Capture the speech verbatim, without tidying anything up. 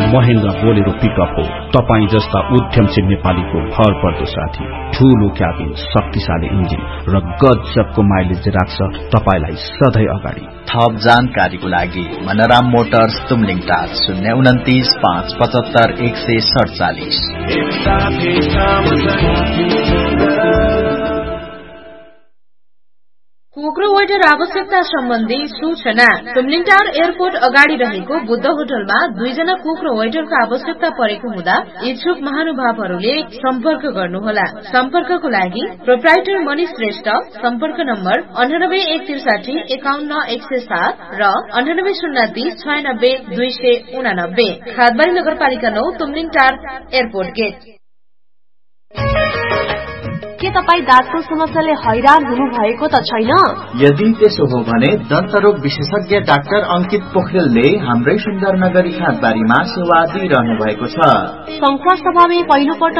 Mahendra Bolero pickup हो तपाई जस्ता उद्यमशील नेपालीको भर पर्दो साथी। ठूलो क्याबिन, शक्तिशाली इन्जिन र गजबको माइलेज राख्छ तपाईलाई सधैँ अगाडि। थप जानकारीको लागि मनराम मोटर्स तुमलिङ टार शून्य उन्तिस पाँच पचहत्तर एक सय सडचालिस। कुक्रो वेटर आवश्यकता सम्बन्धी सूचना। तुमलिङ टार एयरपोर्ट अगाडि रहेको बुद्ध होटलमा दुईजना कुक्रो वेटरको आवश्यकता परेको हुँदा इच्छुक महानुभावहरूले सम्पर्क गर्नुहोला। सम्पर्कको लागि प्रोप्राइटर मनिष श्रेष्ठ, सम्पर्क नम्बर अन्ठानब्बे एक त्रिसाठी एकाउन्न एक सय सात र अन्ठानब्बे शून्य तीस छयानब्बे दुई सय उनानब्बे। खादबारी नगरपालिका नौ, तुमलिङ टार एयरपोर्ट गेट। के तपाई दाँतको समस्याले हैरान हुनु भएको त छैन? यदि त्यसो हो भने दन्तरोग विशेषज्ञ डाक्टर अंकित पोखरेलले हाम्रै सुन्दरनगरी खादबारीमा सेवा दिइरहनु भएको छ। संसार सभामै पहिलो पटक